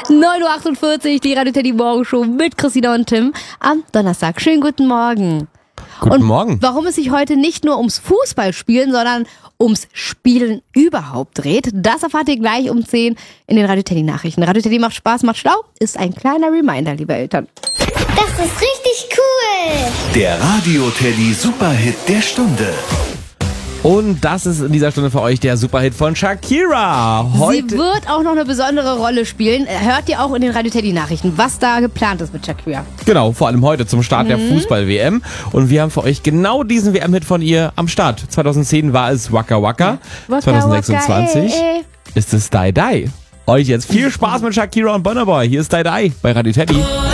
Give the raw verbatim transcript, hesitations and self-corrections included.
neun Uhr achtundvierzig, die Radio Teddy Morgenshow mit Christina und Tim am Donnerstag. Schönen guten Morgen. Guten und Morgen. Warum es sich heute nicht nur ums Fußballspielen, sondern ums Spielen überhaupt dreht, das erfahrt ihr gleich um zehn in den Radio Teddy Nachrichten. Radio Teddy macht Spaß, macht schlau, ist ein kleiner Reminder, liebe Eltern. Das ist richtig cool. Der Radio Teddy Superhit der Stunde. Und das ist in dieser Stunde für euch der Superhit von Shakira. Heute Sie wird auch noch eine besondere Rolle spielen. Hört ihr auch in den Radio Teddy Nachrichten, was da geplant ist mit Shakira. Genau, vor allem heute zum Start mhm. der Fußball-W M. Und wir haben für euch genau diesen W M-Hit von ihr am Start. zweitausendzehn war es Waka Waka. Waka zwanzig sechsundzwanzig Waka, ey, ey. ist es Die Die. Euch jetzt viel Spaß mit Shakira und Burna Boy. Hier ist Die Die bei Radio Teddy.